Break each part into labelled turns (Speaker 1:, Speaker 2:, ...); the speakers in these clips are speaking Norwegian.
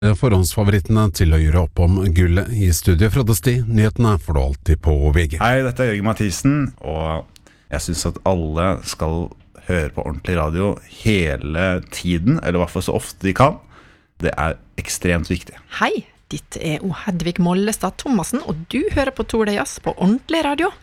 Speaker 1: Forhåndsfavorittene til å gjøre opp om gullet I studio fra Desti. Nyhetene får du alltid på VG.
Speaker 2: Hei, dette Jørgen Mathisen, og jeg synes at alle skal høre på ordentlig radio hele tiden, eller I hvert fall så ofte de kan. Det ekstremt viktig.
Speaker 3: Hei, dette Hedvig Mollestad Thomassen, og du hører på Tour de Jazz på ordentlig radio.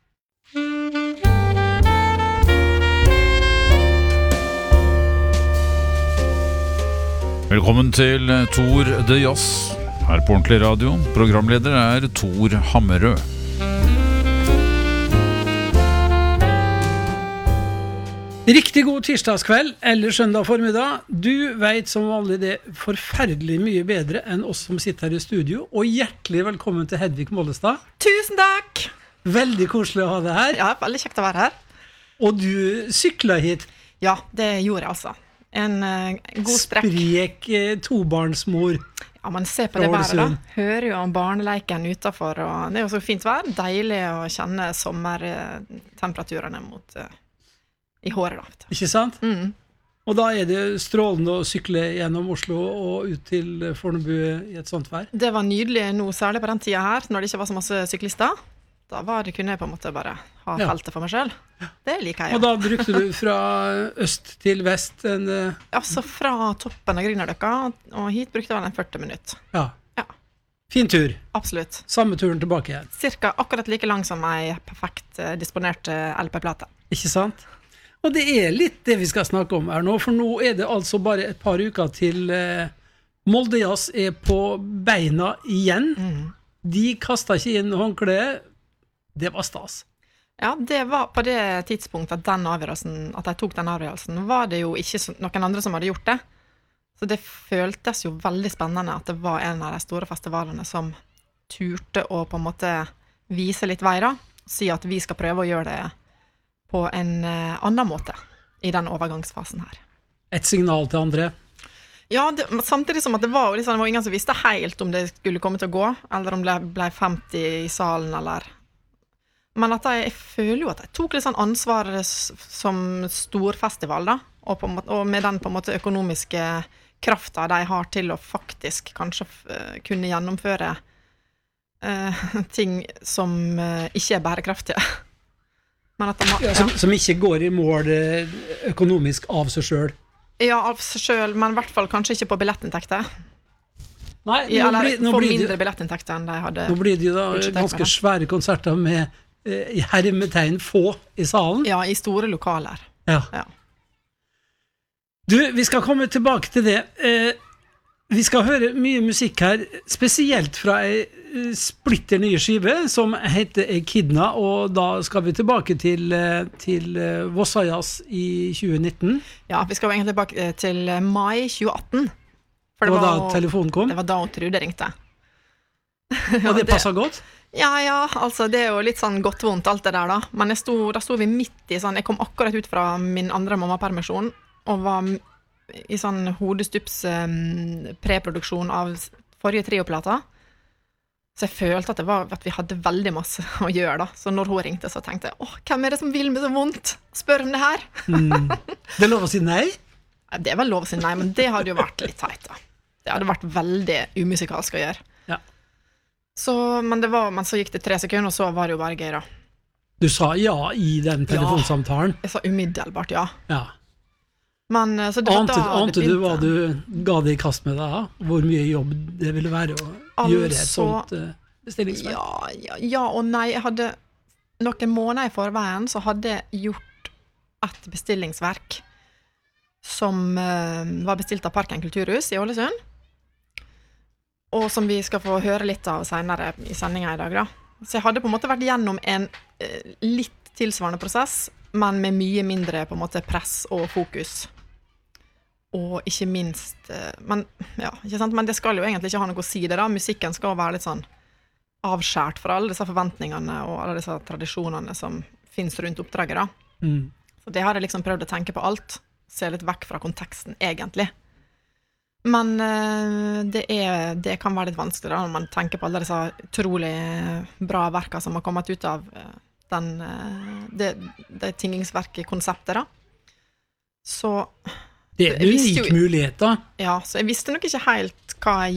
Speaker 4: Velkommen til Tour de Jazz, her på ordentlig radio. Programleder Tor Hammerød.
Speaker 5: Riktig god tirsdagskveld eller søndag formiddag. Du vet som vanlig det forferdelig mye bedre enn oss som sitter her I studio. Og hjertelig velkommen til Hedvig Mollestad.
Speaker 3: Tusen takk!
Speaker 5: Veldig koselig å ha deg her.
Speaker 3: Ja, veldig kjekt å være her.
Speaker 5: Og du syklet hit.
Speaker 3: Ja, det gjorde jeg altså. En god strekk.
Speaker 5: Sprek tobarnsmor.
Speaker 3: Ja, man ser på det været da. Hører jo om barneleiken utenfor, og det jo så fint vær. Deilig å kjenne sommertemperaturene I håret da.
Speaker 5: Ikke sant? Og da det strålende å sykle gjennom Oslo og ut til Fornebu I et sånt vær.
Speaker 3: Det var nydelig nå, særlig på den tiden her, når det ikke var så masse syklister. Da kunne jeg på en måte bare ha feltet for meg selv. Det liker jeg.
Speaker 5: Og da brukte du fra øst til vest
Speaker 3: Altså fra toppen av Grünerløkka og hit brukte jeg 40 minutter.
Speaker 5: Ja. Fin tur.
Speaker 3: Absolutt.
Speaker 5: Samme turen tilbake igjen.
Speaker 3: Cirka akkurat like lang som ei perfekt disponert LP-plate.
Speaker 5: Ikke sant? Og det litt det vi skal snakke om her nå, for nå det altså bare et par uker til Molde Jazz på beina igjen. De kastet ikke inn håndkleet. Det var stas.
Speaker 3: Ja, det var på det tidspunktet at jeg tok den avgjørelsen, var det jo ikke noen andre som hadde gjort det. Så det føltes jo veldig spennende at det var en av de store festivalene som turte å på en måte vise litt vei da, si at vi skal prøve å gjøre det på en annen måte I den overgangsfasen her.
Speaker 5: Et signal til andre?
Speaker 3: Ja, samtidig som at det var ingen som visste helt om det skulle komme til å gå, eller om det ble 50 I salen, eller... Men at jeg føler jo at jeg tok litt sånn ansvar som storfestival da, og med den på en måte økonomiske kraften de har til å faktisk kanskje kunne gjennomføre ting som ikke bærekraftige. Men at
Speaker 5: som ikke går I mål økonomisk av seg selv.
Speaker 3: Ja, av seg selv, men I hvert fall kanskje ikke på billettinntekter.
Speaker 5: Nei,
Speaker 3: nå blir mindre billettinntekter enn de hadde.
Speaker 5: Nå blir det jo da ganske svære konserter med I hermetegn få I salen.
Speaker 3: Ja, I store lokaler.
Speaker 5: Ja. Du, vi skal komme tilbake til det. Vi skal høre mye musikk her, spesielt fra en splitter nye skive som heter Echidna, og da skal vi tilbake til Vossa Jazz I 2019. Ja,
Speaker 3: vi skal egentlig tilbake til mai 2018.
Speaker 5: For det var da telefonen kom?
Speaker 3: Det var da Trude ringte.
Speaker 5: Og det passet godt?
Speaker 3: Ja, altså det jo litt sånn godt vondt alt det der da, men da stod vi midt I sånn, jeg kom akkurat ut fra min andre mammapermisjon, og var I sånn hodestups preproduksjon av forrige trioplata, så jeg følte at vi hadde veldig masse å gjøre da, så når hun ringte så tenkte jeg, hvem det som vil med så vondt? Spør om det her.
Speaker 5: Det lov å si nei?
Speaker 3: Det var lov å si nei, men det hadde jo vært litt teit da. Det hadde vært veldig umusikalsk å gjøre. Men så gikk det 3 sekunder, og så var det jo bare gøy da.
Speaker 5: Du sa ja I den telefonsamtalen?
Speaker 3: Ja, jeg sa umiddelbart ja.
Speaker 5: Ja.
Speaker 3: Men, så det
Speaker 5: ante du hva du ga det I kast med da? Hvor mye jobb det ville være å gjøre et sånt bestillingsverk?
Speaker 3: Ja og nei. Jeg hadde noen måneder I forveien, så hadde jeg gjort et bestillingsverk som var bestilt av Parken Kulturhus I Ålesund. Og som vi skal få høre litt av senere I sendingen I dag da. Så jeg hadde på en måte vært gjennom en litt tilsvarende prosess, men med mye mindre på en måte press og fokus. Og ikke minst, ikke sant? Men det skal jo egentlig ikke ha noe å si det da. Musikken skal være litt sånn avskjært fra alle disse forventningene og alle disse tradisjonene som finnes rundt oppdraget da. Så det har jeg liksom prøvd å tenke på alt, se litt vekk fra konteksten egentlig. Men det kan være litt vanskelig da, når man tenker på alle disse utrolig bra verker som har kommet ut av det tingingsverket-konseptet da. Så
Speaker 5: Det en
Speaker 3: Jeg visste
Speaker 5: unik
Speaker 3: jo-
Speaker 5: mulighet, da.
Speaker 3: Ja, så jeg visste nok ikke helt hva jeg